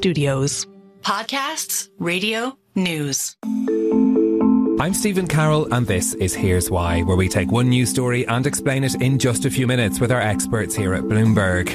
Studios. Podcasts, radio, news. I'm Stephen Carroll, and this is Here's Why, where we take one news story and explain it in just a few minutes with our experts here at Bloomberg.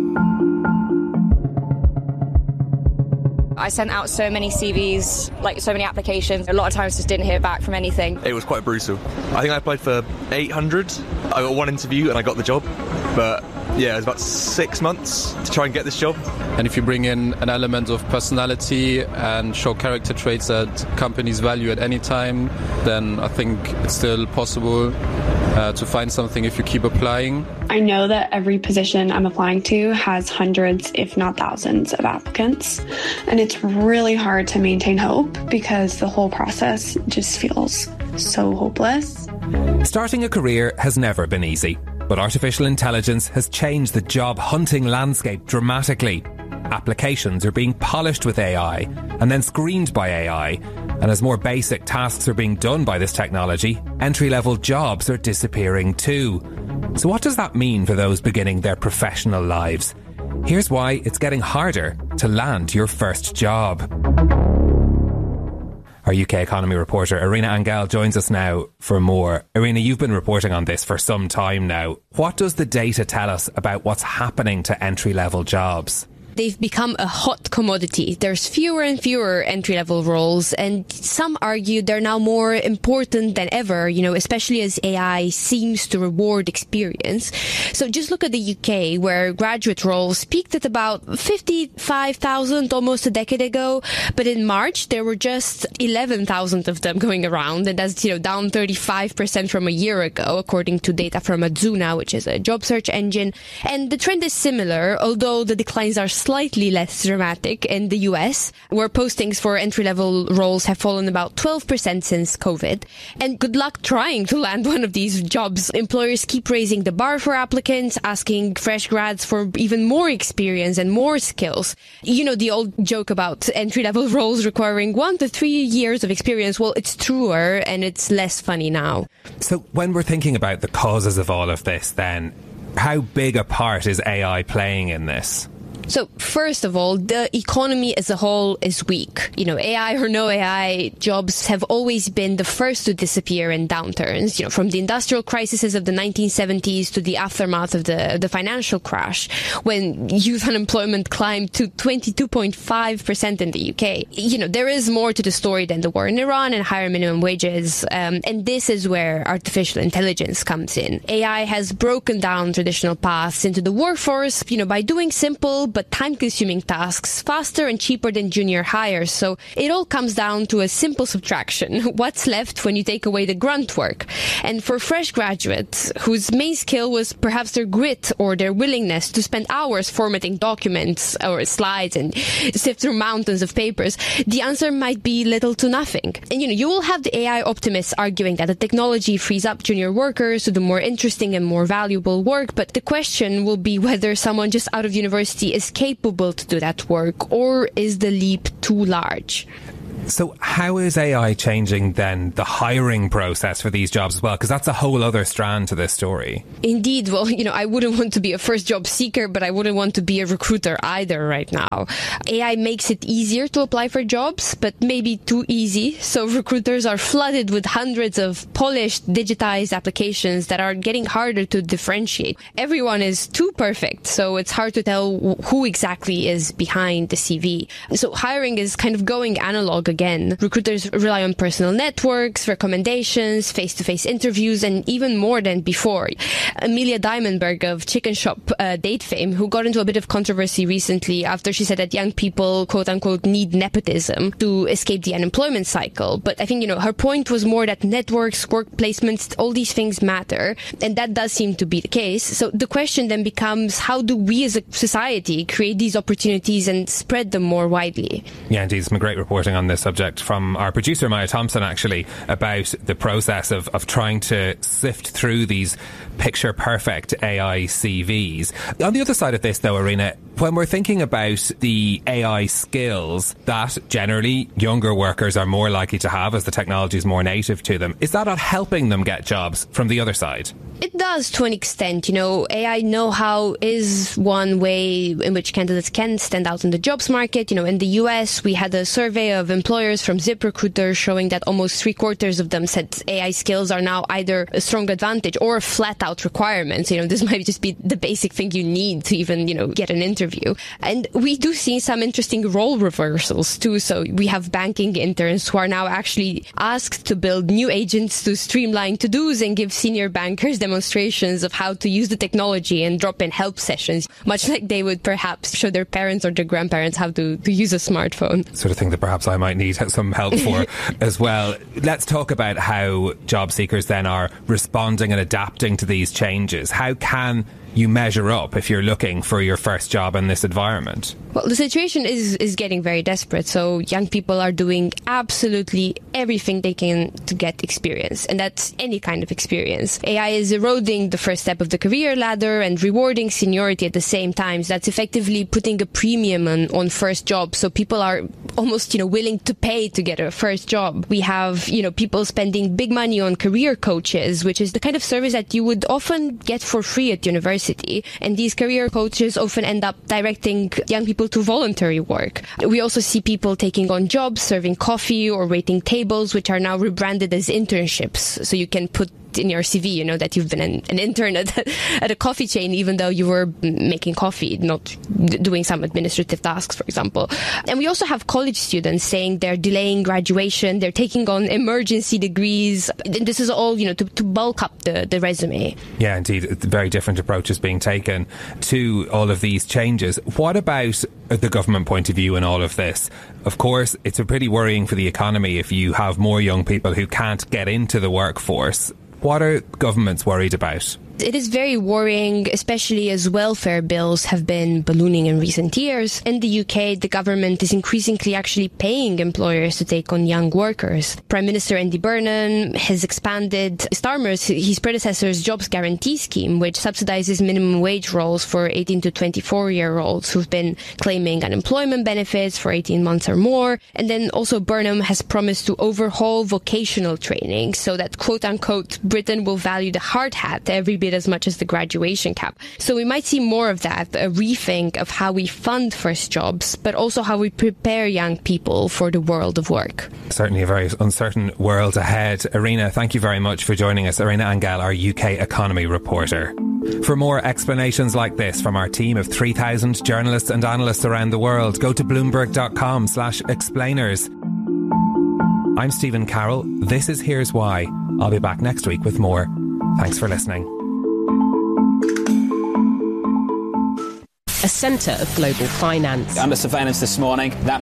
I sent out so many CVs, like so many applications. A lot of times just didn't hear back from anything. It was quite brutal. I think I applied for 800. I got one interview and I got the job. But yeah, it was about 6 months to try and get this job. And if you bring in an element of personality and show character traits that companies value at any time, then I think it's still possible to find something if you keep applying. I know that every position I'm applying to has hundreds, if not thousands, of applicants. And it's really hard to maintain hope because the whole process just feels so hopeless. Starting a career has never been easy, but artificial intelligence has changed the job hunting landscape dramatically. Applications are being polished with AI and then screened by AI. And as more basic tasks are being done by this technology, entry-level jobs are disappearing too. So what does that mean for those beginning their professional lives? Here's why it's getting harder to land your first job. Our UK economy reporter Irina Angel joins us now for more. Irina, you've been reporting on this for some time now. What does the data tell us about what's happening to entry-level jobs? They've become a hot commodity. There's fewer and fewer entry-level roles, and some argue they're now more important than ever, especially as AI seems to reward experience. So just look at the UK, where graduate roles peaked at about 55,000 almost a decade ago, but in March there were just 11,000 of them going around, and that's, down 35% from a year ago, according to data from Adzuna, which is a job search engine. And the trend is similar, although the declines are slightly less dramatic in the US, where postings for entry-level roles have fallen about 12% since COVID. And good luck trying to land one of these jobs. Employers keep raising the bar for applicants, asking fresh grads for even more experience and more skills. The old joke about entry-level roles requiring 1 to 3 years of experience. Well, it's truer and it's less funny now. So when we're thinking about the causes of all of this, then, how big a part is AI playing in this? So first of all, the economy as a whole is weak. AI or no AI, jobs have always been the first to disappear in downturns, from the industrial crises of the 1970s to the aftermath of the financial crash, when youth unemployment climbed to 22.5% in the UK. There is more to the story than the war in Iran and higher minimum wages. And this is where artificial intelligence comes in. AI has broken down traditional paths into the workforce, by doing simple but time-consuming tasks faster and cheaper than junior hires. So it all comes down to a simple subtraction. What's left when you take away the grunt work? And for fresh graduates, whose main skill was perhaps their grit or their willingness to spend hours formatting documents or slides and sift through mountains of papers, the answer might be little to nothing. And you will have the AI optimists arguing that the technology frees up junior workers to do more interesting and more valuable work, but the question will be whether someone just out of university is capable to do that work, or is the leap too large? So how is AI changing then the hiring process for these jobs as well? Because that's a whole other strand to this story. Indeed. Well, I wouldn't want to be a first job seeker, but I wouldn't want to be a recruiter either right now. AI makes it easier to apply for jobs, but maybe too easy. So recruiters are flooded with hundreds of polished, digitized applications that are getting harder to differentiate. Everyone is too perfect, so it's hard to tell who exactly is behind the CV. So hiring is kind of going analog again. Recruiters rely on personal networks, recommendations, face-to-face interviews, and even more than before. Amelia Diamondberg of Chicken Shop date fame, who got into a bit of controversy recently after she said that young people, quote-unquote, need nepotism to escape the unemployment cycle. But I think, her point was more that networks, work placements, all these things matter, and that does seem to be the case. So the question then becomes, how do we as a society create these opportunities and spread them more widely? Yeah, indeed, some great reporting on this subject from our producer Maya Thompson, actually, about the process of trying to sift through these picture perfect AI CVs. On the other side of this though, Irina, when we're thinking about the AI skills that generally younger workers are more likely to have as the technology is more native to them, is that not helping them get jobs from the other side? It does to an extent. AI know-how is one way in which candidates can stand out in the jobs market. In the US, we had a survey of employers from ZipRecruiter showing that almost 3/4 of them said AI skills are now either a strong advantage or a flat-out requirement. This might just be the basic thing you need to even, get an interview. And we do see some interesting role reversals too. So we have banking interns who are now actually asked to build new agents to streamline to-dos and give senior bankers demonstrations of how to use the technology and drop in help sessions, much like they would perhaps show their parents or their grandparents how to use a smartphone. Sort of thing that perhaps I might need some help for as well. Let's talk about how job seekers then are responding and adapting to these changes. How can you measure up if you're looking for your first job in this environment? Well, the situation is getting very desperate. So young people are doing absolutely everything they can to get experience. And that's any kind of experience. AI is eroding the first step of the career ladder and rewarding seniority at the same time. So that's effectively putting a premium on first jobs. So people are almost, willing to pay to get a first job. We have, people spending big money on career coaches, which is the kind of service that you would often get for free at university. And these career coaches often end up directing young people to voluntary work. We also see people taking on jobs, serving coffee or waiting tables, which are now rebranded as internships. So you can put in your CV, that you've been an intern at a coffee chain, even though you were making coffee, not doing some administrative tasks, for example. And we also have college students saying they're delaying graduation, they're taking on emergency degrees. This is all, to bulk up the resume. Yeah, indeed. Very different approaches being taken to all of these changes. What about the government point of view in all of this? Of course, it's pretty worrying for the economy if you have more young people who can't get into the workforce. What are governments worried about? It is very worrying, especially as welfare bills have been ballooning in recent years. In the UK, the government is increasingly actually paying employers to take on young workers. Prime Minister Andy Burnham has expanded Starmer's, his predecessor's jobs guarantee scheme, which subsidizes minimum wage roles for 18 to 24-year-olds who've been claiming unemployment benefits for 18 months or more. And then also Burnham has promised to overhaul vocational training so that, quote-unquote, Britain will value the hard hat every bit as much as the graduation cap. So we might see more of that, a rethink of how we fund first jobs, but also how we prepare young people for the world of work. Certainly a very uncertain world ahead. Irina, thank you very much for joining us. Irina Angel, our UK economy reporter. For more explanations like this from our team of 3,000 journalists and analysts around the world, go to bloomberg.com/explainers. I'm Stephen Carroll. This is Here's Why. I'll be back next week with more. Thanks for listening. A centre of global finance. Under surveillance this morning, that